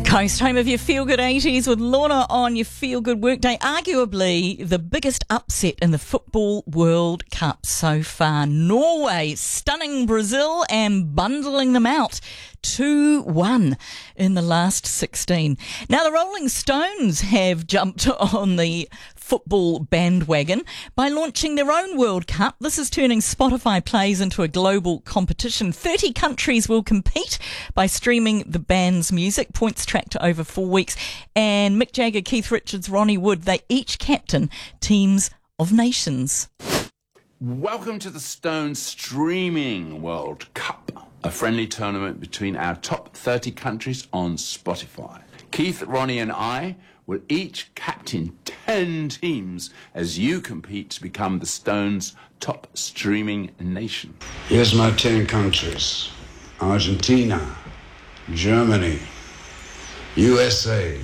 Coast, home of your feel-good 80s with Lorna on your feel-good workday. Arguably the biggest upset in the Football World Cup so far. Norway stunning Brazil and bundling them out 2-1 in the last 16. Now the Rolling Stones have jumped on the football bandwagon by launching their own World Cup. This is turning Spotify plays into a global competition. 30 countries will compete by streaming the band's music. Points tracked over 4 weeks. And Mick Jagger, Keith Richards, Ronnie Wood, they each captain teams of nations. Welcome to the Stones Streaming World Cup, a friendly tournament between our top 30 countries on Spotify. Keith, Ronnie and I will each captain 10 teams as you compete to become the Stones' top streaming nation. Here's my 10 countries: Argentina, Germany, USA,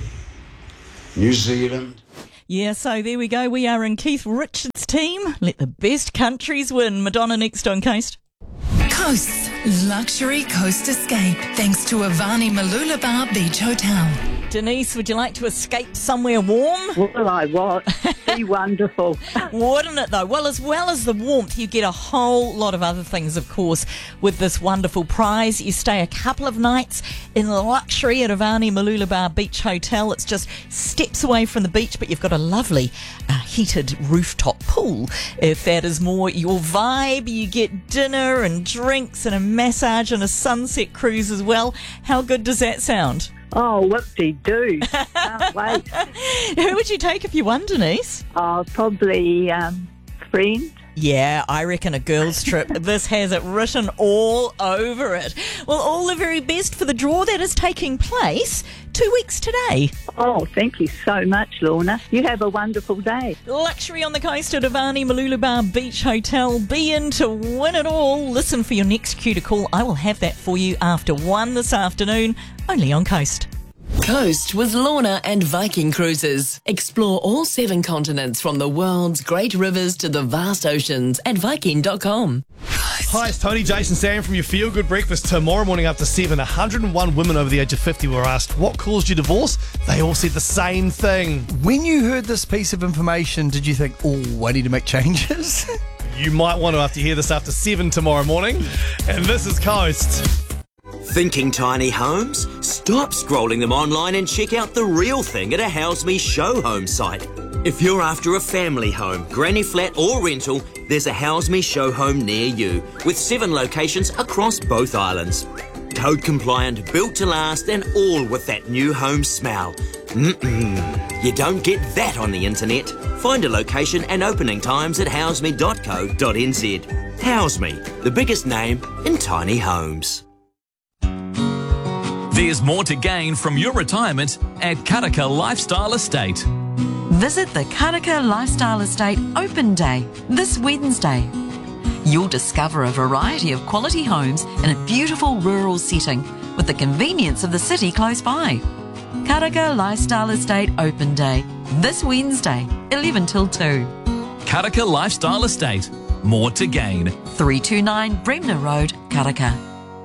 New Zealand. Yeah, so there we go. We are in Keith Richards' team. Let the best countries win. Madonna next on Coast. Coast's luxury coast escape, thanks to Avani Mooloolaba Beach Hotel. Denise, would you like to escape somewhere warm? Well, I was. Be wonderful. Wouldn't it, though? Well as the warmth, you get a whole lot of other things, of course, with this wonderful prize. You stay a couple of nights in luxury at Avani Mooloolaba Beach Hotel. It's just steps away from the beach, but you've got a lovely heated rooftop pool. If that is more your vibe, you get dinner and drinks and a massage and a sunset cruise as well. How good does that sound? Oh, whoop-de-doo. Can't wait. Who would you take if you won, Denise? Probably friend. Yeah, I reckon a girls' trip. This has it written all over it. Well, all the very best for the draw that is taking place 2 weeks today. Oh, thank you so much, Lorna. You have a wonderful day. Luxury on the coast at Avani Mooloolaba Beach Hotel. Be in to win it all. Listen for your next cue to call. I will have that for you after 1 this afternoon, only on Coast. Coast with Lorna and Viking Cruises. Explore all 7 continents from the world's great rivers to the vast oceans at Viking.com. Hi, it's Tony, Jason, Sam from your Feel Good Breakfast. Tomorrow morning after 7, 101 women over the age of 50 were asked, what caused your divorce? They all said the same thing. When you heard this piece of information, did you think, oh, I need to make changes? You might want to after you hear this after 7 tomorrow morning. And this is Coast. Thinking tiny homes? Stop scrolling them online and check out the real thing at a House Me Show Home site. If you're after a family home, granny flat or rental, there's a House Me Show Home near you with 7 locations across both islands. Code compliant, built to last and all with that new home smell. You don't get that on the internet. Find a location and opening times at houseme.co.nz. House Me, the biggest name in tiny homes. There's more to gain from your retirement at Karaka Lifestyle Estate. Visit the Karaka Lifestyle Estate Open Day this Wednesday. You'll discover a variety of quality homes in a beautiful rural setting with the convenience of the city close by. Karaka Lifestyle Estate Open Day this Wednesday, 11 till 2. Karaka Lifestyle Estate. More to gain. 329 Bremner Road, Karaka.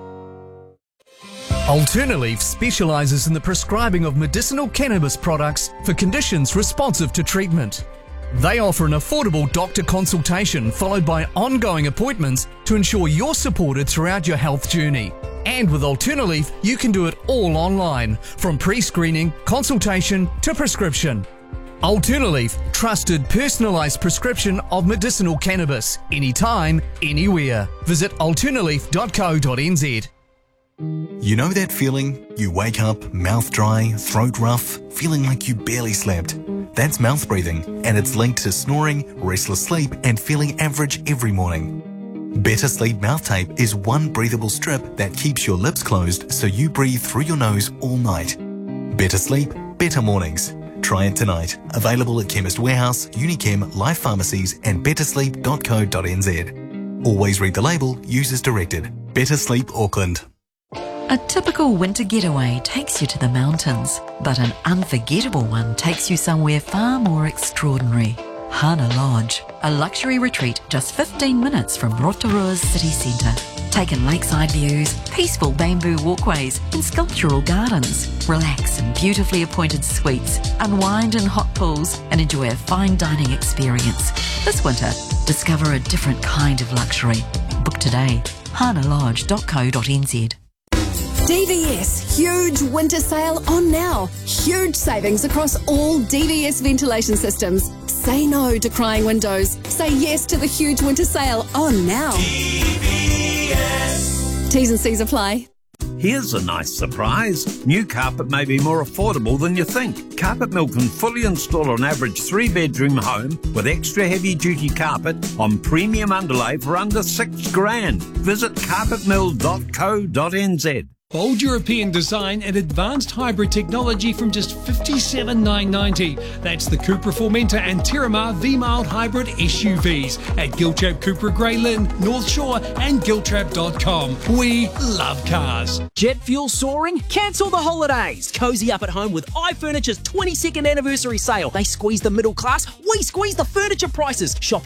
Alternaleaf specialises in the prescribing of medicinal cannabis products for conditions responsive to treatment. They offer an affordable doctor consultation followed by ongoing appointments to ensure you're supported throughout your health journey. And with Alternaleaf, you can do it all online, from pre-screening, consultation to prescription. Alternaleaf, trusted personalised prescription of medicinal cannabis, anytime, anywhere. Visit alternaleaf.co.nz. You know that feeling? You wake up, mouth dry, throat rough, feeling like you barely slept. That's mouth breathing, and it's linked to snoring, restless sleep, and feeling average every morning. Better Sleep Mouth Tape is one breathable strip that keeps your lips closed so you breathe through your nose all night. Better sleep, better mornings. Try it tonight. Available at Chemist Warehouse, Unichem, Life Pharmacies, and bettersleep.co.nz. Always read the label, use as directed. Better Sleep Auckland. A typical winter getaway takes you to the mountains, but an unforgettable one takes you somewhere far more extraordinary. Hana Lodge, a luxury retreat just 15 minutes from Rotorua's city centre. Take in lakeside views, peaceful bamboo walkways and sculptural gardens. Relax in beautifully appointed suites, unwind in hot pools and enjoy a fine dining experience. This winter, discover a different kind of luxury. Book today. hanalodge.co.nz. DVS huge winter sale on now. Huge savings across all DVS ventilation systems. Say no to crying windows. Say yes to the huge winter sale on now. DVS. T's and C's apply. Here's a nice surprise. New carpet may be more affordable than you think. Carpet Mill can fully install an average 3-bedroom home with extra heavy-duty carpet on premium underlay for under $6,000. Visit carpetmill.co.nz. Bold European design and advanced hybrid technology from just $57,990. That's the Cupra Formentor and Terramar V-Mild Hybrid SUVs at Giltrap Cupra Grey Lynn, North Shore and Giltrap.com. We love cars. Jet fuel soaring? Cancel the holidays. Cozy up at home with iFurniture's 22nd anniversary sale. They squeeze the middle class, we squeeze the furniture prices. Shop